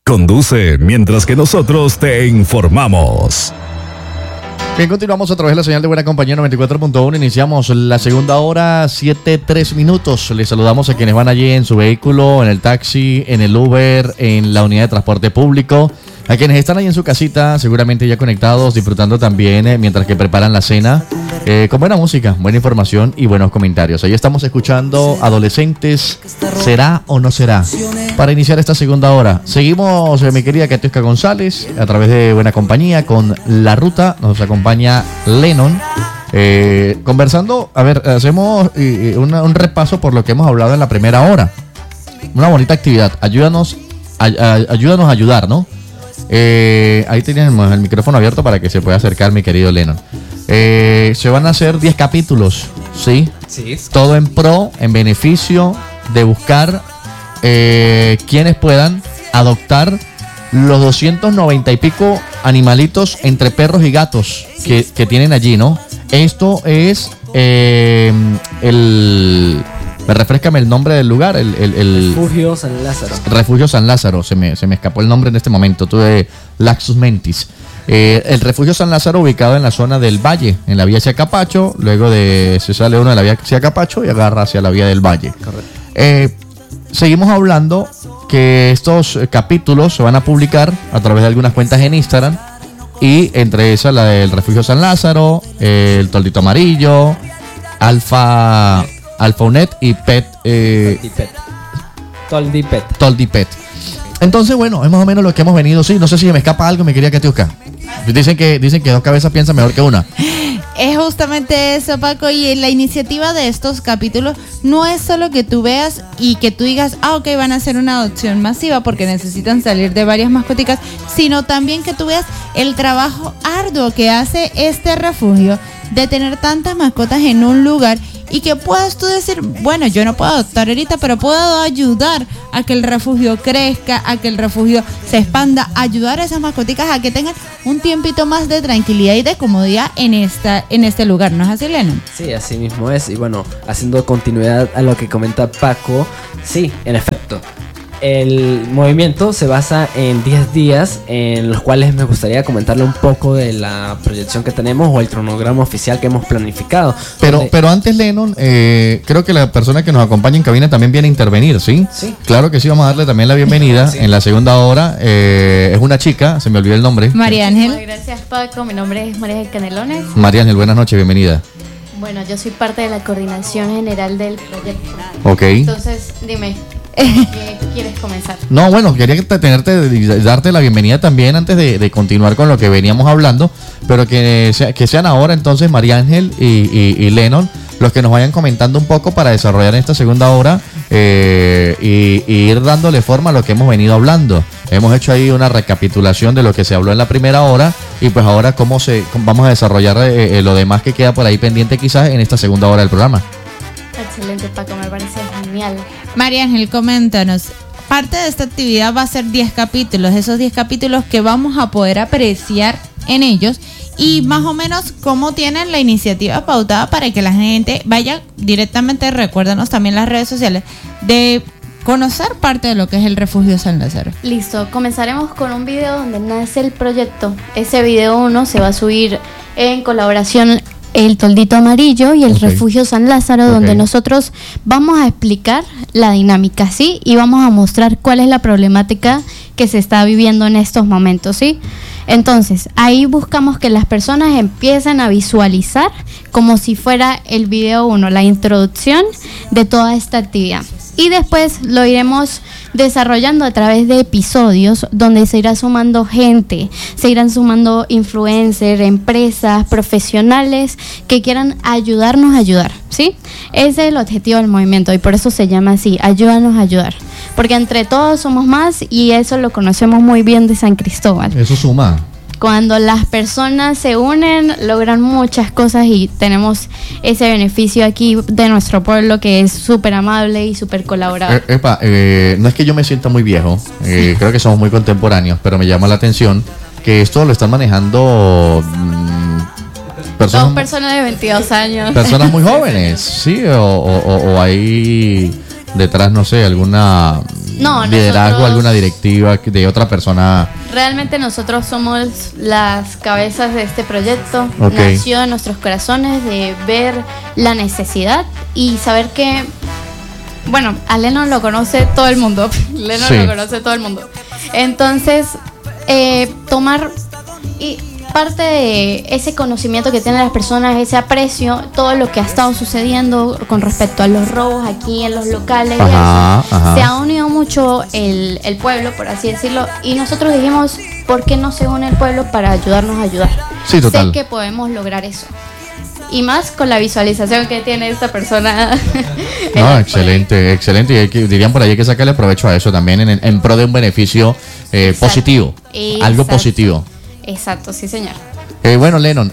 Conduce mientras que nosotros te informamos. Bien, continuamos a través de la señal de Buena Compañía 94.1. Iniciamos la segunda hora, 7:03 minutos. Les saludamos a quienes van allí en su vehículo, en el taxi, en el Uber, en la unidad de transporte público. A quienes están ahí en su casita, seguramente ya conectados, disfrutando también mientras que preparan la cena, con buena música, buena información y buenos comentarios. Ahí estamos escuchando Adolescentes, ¿será o no será? Para iniciar esta segunda hora. Seguimos, mi querida Katiuska González, a través de Buena Compañía con La Ruta. Nos acompaña Lennon. Conversando, a ver, hacemos un repaso por lo que hemos hablado en la primera hora. Una bonita actividad. Ayúdanos a ayudar, ¿no? Ahí tenemos el micrófono abierto para que se pueda acercar mi querido Lennon. Se van a hacer 10 capítulos, ¿sí? Sí. Todo en pro, en beneficio de buscar quienes puedan adoptar los 290 y pico animalitos entre perros y gatos que tienen allí, ¿no? Esto es refréscame el nombre del lugar, el Refugio San Lázaro. Refugio San Lázaro, se me escapó el nombre en este momento, tuve Laxus Mentis. El Refugio San Lázaro, ubicado en la zona del Valle, en la vía hacia Capacho. Luego se sale uno de la vía hacia Capacho y agarra hacia la vía del Valle. Correcto. Seguimos hablando que estos capítulos se van a publicar a través de algunas cuentas en Instagram, y entre esas la del Refugio San Lázaro, el Toldito Amarillo, Alphonet y Pet. Toldipet. Entonces, bueno, es más o menos lo que hemos venido. Sí, no sé si me escapa algo, mi querida Katiuska. Dicen que dos cabezas piensan mejor que una. Es justamente eso, Paco, y la iniciativa de estos capítulos no es solo que tú veas y que tú digas, ok, van a hacer una adopción masiva porque necesitan salir de varias mascoticas, sino también que tú veas el trabajo arduo que hace este refugio de tener tantas mascotas en un lugar, y que puedas tú decir, bueno, yo no puedo adoptar ahorita, pero puedo ayudar a que el refugio crezca, a que el refugio se expanda, ayudar a esas mascoticas a que tengan un tiempito más de tranquilidad y de comodidad en este lugar, ¿no es así, Lennon? Sí, así mismo es. Y bueno, haciendo continuidad a lo que comenta Paco, sí, en efecto, el movimiento se basa en 10 días en los cuales me gustaría comentarle un poco de la proyección que tenemos o el cronograma oficial que hemos planificado. Pero antes, Lennon, creo que la persona que nos acompaña en cabina también viene a intervenir, ¿sí? Sí. Claro que sí, vamos a darle también la bienvenida. Sí. En la segunda hora. Es una chica, se me olvidó el nombre. María Ángel. Gracias, Paco. Mi nombre es María Ángel Canelones. María Ángel, buenas noches, bienvenida. Bueno, yo soy parte de la coordinación general del proyecto. Ok. Entonces, dime, ¿qué quieres comenzar? No, bueno, quería darte la bienvenida también antes de continuar con lo que veníamos hablando, pero que sean ahora entonces María Ángel y Lennon los que nos vayan comentando un poco para desarrollar esta segunda hora y ir dándole forma a lo que hemos venido hablando. Hemos hecho ahí una recapitulación de lo que se habló en la primera hora, y pues ahora vamos a desarrollar lo demás que queda por ahí pendiente quizás en esta segunda hora del programa. Excelente, Paco, me parece genial. María Ángel, coméntanos. Parte de esta actividad va a ser 10 capítulos, esos 10 capítulos que vamos a poder apreciar en ellos, y más o menos cómo tienen la iniciativa pautada para que la gente vaya directamente, recuérdanos también las redes sociales, de conocer parte de lo que es el Refugio San Lázaro. Listo, comenzaremos con un video donde nace el proyecto. Ese video 1 se va a subir en colaboración el Toldito Amarillo y el Refugio San Lázaro, donde nosotros vamos a explicar la dinámica, ¿sí? Y vamos a mostrar cuál es la problemática que se está viviendo en estos momentos, ¿sí? Entonces, ahí buscamos que las personas empiecen a visualizar como si fuera el video 1, la introducción de toda esta actividad. Y después lo iremos desarrollando a través de episodios donde se irá sumando gente, se irán sumando influencers, empresas, profesionales que quieran ayudarnos a ayudar, ¿sí? Ese es el objetivo del movimiento y por eso se llama así, ayúdanos a ayudar. Porque entre todos somos más y eso lo conocemos muy bien de San Cristóbal. Eso suma. Cuando las personas se unen, logran muchas cosas y tenemos ese beneficio aquí de nuestro pueblo que es súper amable y súper colaborador. No es que yo me sienta muy viejo, creo que somos muy contemporáneos, pero me llama la atención que esto lo están manejando dos personas de 22 años. Personas muy jóvenes, sí, o hay detrás, no sé, alguna liderazgo, nosotros- alguna directiva de otra persona. Realmente nosotros somos las cabezas de este proyecto. Ok. Nació en nuestros corazones de ver la necesidad y saber que, bueno, a Lennon lo conoce todo el mundo. Lennon Sí. lo conoce todo el mundo. Entonces, tomar y parte de ese conocimiento que tienen las personas, ese aprecio, todo lo que ha estado sucediendo con respecto a los robos aquí en los locales, y Ajá, eso, ajá. se ha unido mucho el pueblo, por así decirlo, y nosotros dijimos, ¿por qué no se une el pueblo para ayudarnos a ayudar? Sí, total. Sé que podemos lograr eso. Y más con la visualización que tiene esta persona. No, excelente, excelente. Y dirían por ahí que sacarle provecho a eso también en pro de un beneficio positivo. Algo Exacto. positivo. Exacto, sí, señor. Bueno, Lennon,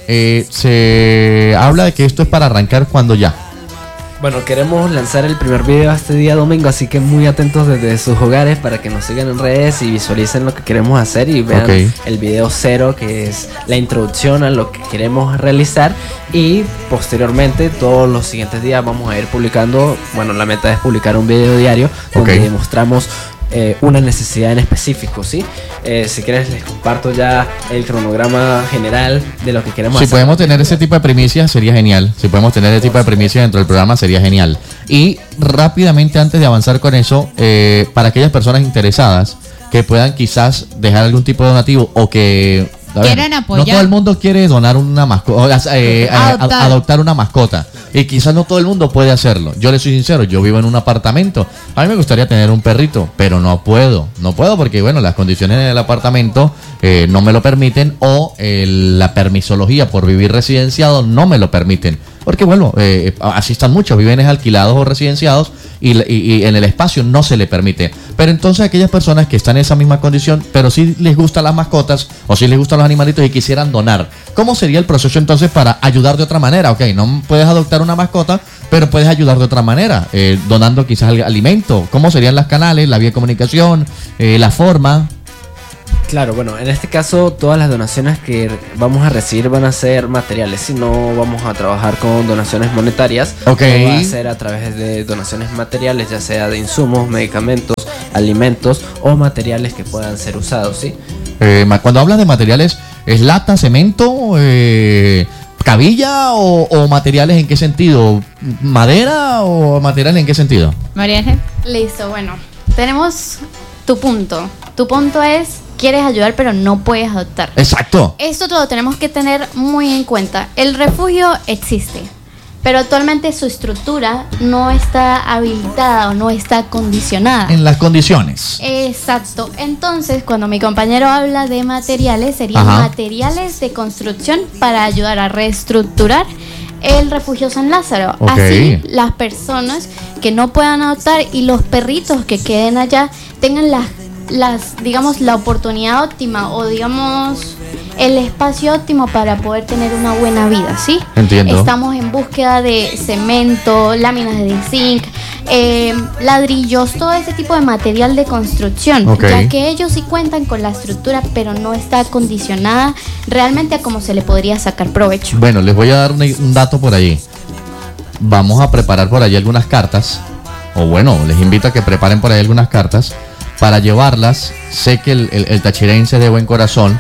se habla de que esto es para arrancar cuando ya. Bueno, queremos lanzar el primer video este día domingo, así que muy atentos desde sus hogares para que nos sigan en redes y visualicen lo que queremos hacer y vean Ok. el video 0, que es la introducción a lo que queremos realizar, y posteriormente todos los siguientes días vamos a ir publicando, bueno, la meta es publicar un video diario donde Ok. demostramos una necesidad en específico, ¿sí? Si quieres les comparto ya el cronograma general de lo que queremos Si hacer. podemos tener ese tipo de primicias sería genial. Si podemos tener ese tipo de primicias dentro del programa sería genial. Y rápidamente antes de avanzar con eso, para aquellas personas interesadas que puedan quizás dejar algún tipo de donativo o que Quieren apoyar. No todo el mundo quiere donar una mascota, adoptar una mascota. Y quizás no todo el mundo puede hacerlo. Yo le soy sincero, yo vivo en un apartamento. A mí me gustaría tener un perrito, pero no puedo. No puedo porque, bueno, las condiciones del apartamento no me lo permiten o la permisología por vivir residenciado no me lo permiten. Porque, bueno, así están muchos, viven alquilados o residenciados y en el espacio no se le permite. Pero entonces aquellas personas que están en esa misma condición, pero sí les gustan las mascotas o sí les gustan los animalitos y quisieran donar, ¿cómo sería el proceso entonces para ayudar de otra manera? Ok, no puedes adoptar una mascota, pero puedes ayudar de otra manera, donando quizás alimento. ¿Cómo serían las canales, la vía de comunicación, la forma? Claro, bueno, en este caso todas las donaciones que vamos a recibir van a ser materiales, si no vamos a trabajar con donaciones monetarias. Ok. Todo va a ser a través de donaciones materiales, ya sea de insumos, medicamentos, alimentos o materiales que puedan ser usados, ¿sí? Cuando hablas de materiales, ¿es lata, cemento, cabilla o materiales en qué sentido? ¿Madera o materiales en qué sentido? María Ángel. Listo, bueno, tenemos tu punto. Tu punto es, quieres ayudar pero no puedes adoptar. Exacto. Esto lo tenemos que tener muy en cuenta. El refugio existe, pero actualmente su estructura no está habilitada o no está acondicionada. En las condiciones. Exacto. Entonces, cuando mi compañero habla de materiales, serían Ajá. materiales de construcción para ayudar a reestructurar el refugio San Lázaro. Ok. Así, las personas que no puedan adoptar y los perritos que queden allá tengan digamos, la oportunidad óptima o digamos el espacio óptimo para poder tener una buena vida, ¿sí? Entiendo. Estamos en búsqueda de cemento, láminas de zinc, ladrillos, todo ese tipo de material de construcción, Ok. ya que ellos sí cuentan con la estructura, pero no está acondicionada realmente a cómo se le podría sacar provecho. Bueno, les voy a dar un dato por allí. Vamos a preparar por allí algunas cartas. O bueno, les invito a que preparen por ahí algunas cartas para llevarlas. Sé que el tachirense es de buen corazón.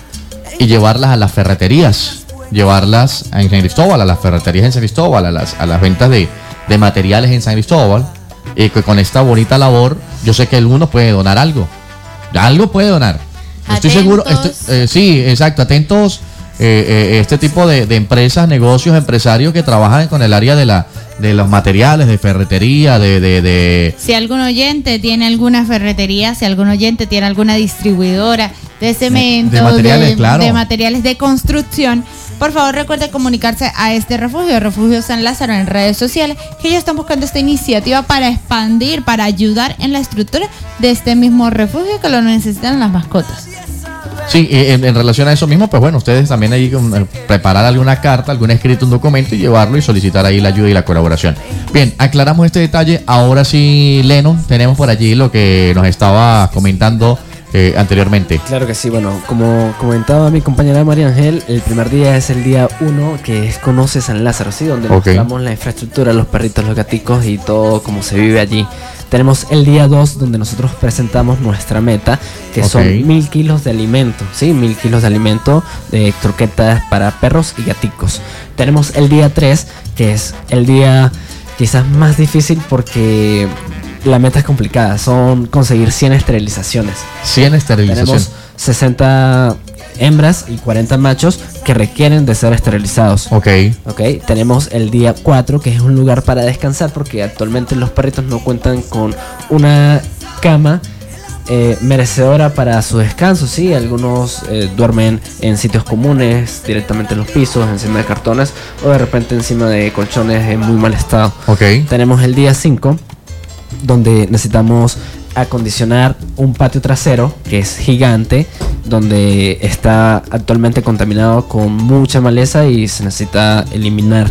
Y llevarlas a las ferreterías. Llevarlas en San Cristóbal, a las ferreterías en San Cristóbal, a las ventas de materiales en San Cristóbal. Y que con esta bonita labor, yo sé que alguno puede donar algo. Algo puede donar. Estoy seguro. Sí, exacto. Atentos. Este tipo de empresas, negocios, empresarios que trabajan con el área de los materiales, de ferretería, Si algún oyente tiene alguna ferretería, si algún oyente tiene alguna distribuidora de cemento, de materiales, claro. de materiales de construcción, por favor recuerde comunicarse a este refugio, Refugio San Lázaro, en redes sociales, que ellos están buscando esta iniciativa para expandir, para ayudar en la estructura de este mismo refugio que lo necesitan las mascotas. Sí, en relación a eso mismo, pues bueno, ustedes también ahí preparar alguna carta, algún escrito, un documento y llevarlo y solicitar ahí la ayuda y la colaboración. Bien, aclaramos este detalle. Ahora sí, Lennon, tenemos por allí lo que nos estaba comentando anteriormente. Claro que sí, bueno, como comentaba mi compañera María Ángel, el primer día es el día 1, que es Conoce San Lázaro, ¿sí? Donde mostramos la infraestructura, los perritos, los gaticos y todo cómo se vive allí. Tenemos el día 2, donde nosotros presentamos nuestra meta, que son 1000 kilos de alimento, ¿sí? 1000 kilos de alimento de croquetas para perros y gaticos. Tenemos el día 3, que es el día quizás más difícil porque la meta es complicada, son conseguir 100 esterilizaciones. 100 esterilizaciones. Tenemos 60 hembras y 40 machos que requieren de ser esterilizados. Ok. Tenemos el día 4, que es un lugar para descansar, porque actualmente los perritos no cuentan con una cama merecedora para su descanso, ¿sí? Algunos duermen en sitios comunes, directamente en los pisos, encima de cartones o de repente encima de colchones en muy mal estado. Tenemos el día 5, donde necesitamos acondicionar un patio trasero que es gigante, donde está actualmente contaminado con mucha maleza y se necesita eliminar.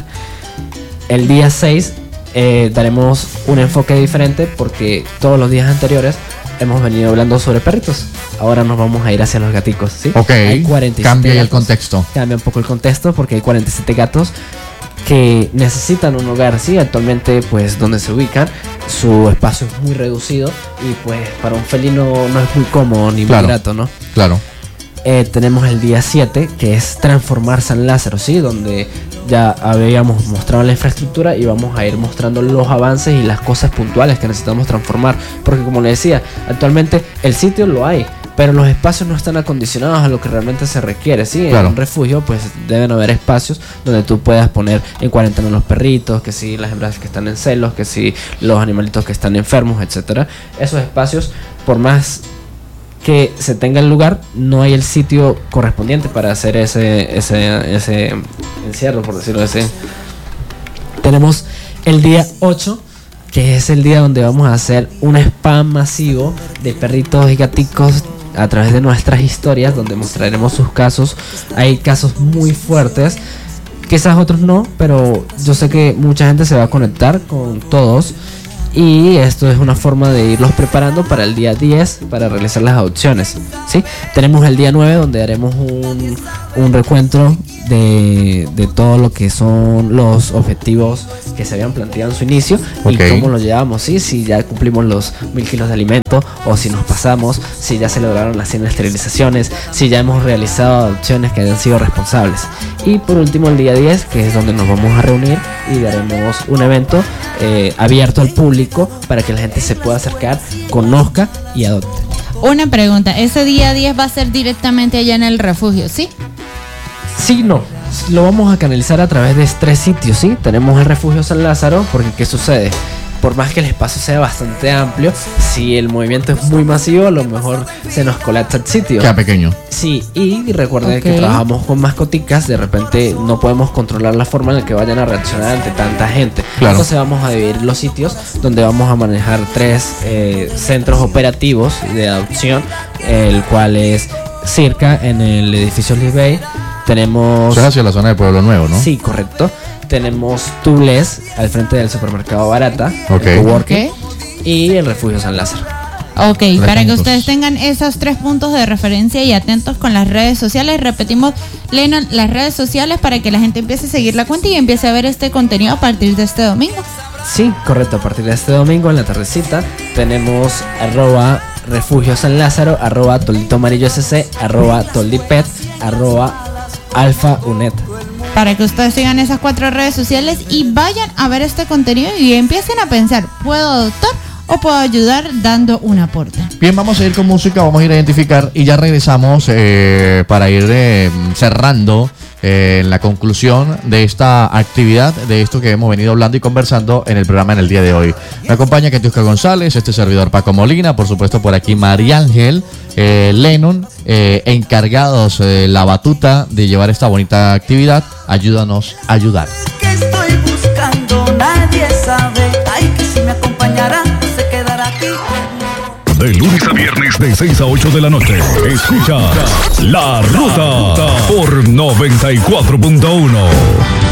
El día 6 daremos un enfoque diferente, porque todos los días anteriores hemos venido hablando sobre perritos. Ahora nos vamos a ir hacia los gaticos, ¿sí? Hay 47 cambia gatos. El contexto. Cambia un poco el contexto, porque hay 47 gatos que necesitan un hogar, ¿sí? Actualmente, pues, donde se ubican, su espacio es muy reducido y, pues, para un felino no es muy cómodo ni muy grato, ¿no? Claro. Tenemos el día 7, que es Transformar San Lázaro, ¿sí? Donde ya habíamos mostrado la infraestructura y vamos a ir mostrando los avances y las cosas puntuales que necesitamos transformar. Porque, como le decía, actualmente el sitio lo hay, pero los espacios no están acondicionados a lo que realmente se requiere, ¿sí? En un refugio, pues, deben haber espacios donde tú puedas poner en cuarentena los perritos, que si las hembras que están en celos, que si los animalitos que están enfermos, etcétera. Esos espacios, por más que se tenga el lugar, no hay el sitio correspondiente para hacer ese encierro, por decirlo así. Tenemos el día 8, que es el día donde vamos a hacer un spam masivo de perritos y gaticos a través de nuestras historias, donde mostraremos sus casos. Hay casos muy fuertes, quizás otros no, pero yo sé que mucha gente se va a conectar con todos. Y esto es una forma de irlos preparando para el día 10 para realizar las adopciones, ¿sí? Tenemos el día 9, donde haremos un recuento de todo lo que son los objetivos que se habían planteado en su inicio y cómo lo llevamos, ¿sí? Si ya cumplimos los 1000 kilos de alimento o si nos pasamos, si ya se lograron las 100 esterilizaciones, si ya hemos realizado adopciones que hayan sido responsables. Y por último el día 10, que es donde nos vamos a reunir y daremos un evento abierto al público para que la gente se pueda acercar, conozca y adopte. Una pregunta, ¿ese día 10 va a ser directamente allá en el refugio, sí? Sí, no. Lo vamos a canalizar a través de 3 sitios, ¿sí? Tenemos el refugio San Lázaro, porque ¿qué sucede? Por más que el espacio sea bastante amplio, si el movimiento es muy masivo, a lo mejor se nos colapsa el sitio. Queda pequeño. Sí, y recuerden que trabajamos con mascoticas, de repente no podemos controlar la forma en la que vayan a reaccionar ante tanta gente. Entonces vamos a dividir los sitios donde vamos a manejar 3 centros operativos de adopción, el cual es Circa en el edificio Liz Bay. Tenemos... Eso es hacia la zona de Pueblo Nuevo, ¿no? Sí, correcto. Tenemos Tubles al frente del supermercado Barata, y el refugio San Lázaro. Para que ustedes tengan esos 3 puntos de referencia y atentos con las redes sociales. Repetimos, Lennon, las redes sociales para que la gente empiece a seguir la cuenta y empiece a ver este contenido a partir de este domingo. Sí, correcto, a partir de este domingo en la tardecita tenemos @refugio San Lázaro, @toldito amarillo SC, @toldipet, @alfa-unet. Para que ustedes sigan esas 4 redes sociales y vayan a ver este contenido y empiecen a pensar, ¿puedo adoptar o puedo ayudar dando un aporte? Bien, vamos a ir con música, vamos a ir a identificar y ya regresamos para ir cerrando la conclusión de esta actividad, de esto que hemos venido hablando y conversando en el programa en el día de hoy. Me acompaña Katiuska González, este servidor Paco Molina, por supuesto por aquí María Ángel, Lennon, encargados la batuta de llevar esta bonita actividad. Ayúdanos a ayudar. Que estoy buscando, nadie sabe. Ay, que si me acompañará, se quedará aquí. De lunes a viernes de 6 a 8 de la noche. Escucha La Ruta por 94.1.